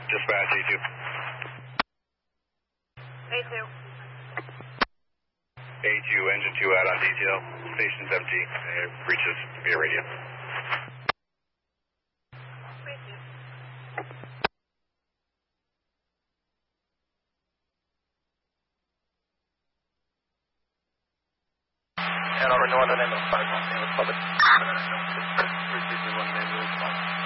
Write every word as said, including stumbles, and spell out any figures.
Dispatch A two. A two. A two, engine two out on detail. Station's empty. It reaches via radio. Thank you. And over northern end of five one, Public. three two one,